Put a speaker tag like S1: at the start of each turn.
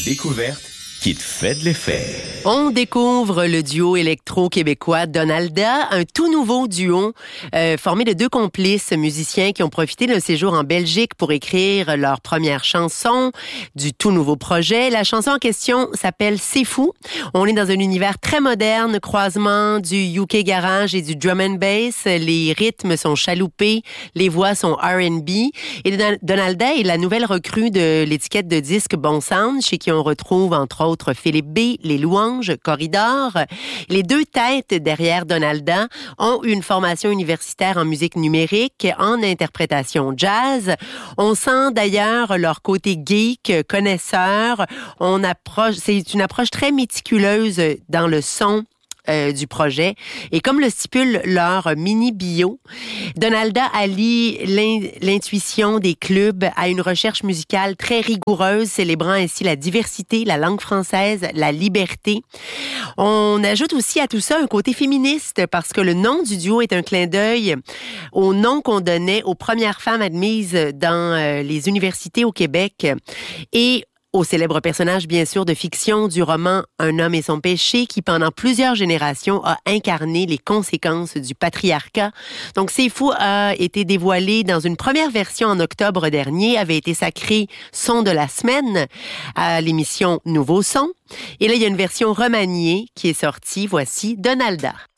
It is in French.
S1: découverte qui te fait de l'effet.
S2: On découvre le duo électro-québécois Donalda, un tout nouveau duo formé de deux complices musiciens qui ont profité d'un séjour en Belgique pour écrire leur première chanson du tout nouveau projet. La chanson en question s'appelle C'est fou. On est dans un univers très moderne, croisement du UK garage et du drum and bass. Les rythmes sont chaloupés, les voix sont R&B. Et Donalda est la nouvelle recrue de l'étiquette de disque Bon Sound, chez qui on retrouve entre autres Philippe B, Les Louanges, Corridor. Les deux têtes derrière Donalda ont une formation universitaire en musique numérique, en interprétation jazz. On sent d'ailleurs leur côté geek, connaisseur. C'est une approche très méticuleuse dans le son du projet. Et comme le stipule leur mini-bio, Donalda allie l'intuition des clubs à une recherche musicale très rigoureuse, célébrant ainsi la diversité, la langue française, la liberté. On ajoute aussi à tout ça un côté féministe parce que le nom du duo est un clin d'œil au nom qu'on donnait aux premières femmes admises dans les universités au Québec et au célèbre personnage, bien sûr, de fiction du roman Un homme et son péché, qui, pendant plusieurs générations, a incarné les conséquences du patriarcat. Donc, C'est fou a été dévoilé dans une première version en octobre dernier, avait été sacré son de la semaine à l'émission Nouveau Son. Et là, il y a une version remaniée qui est sortie. Voici Donalda.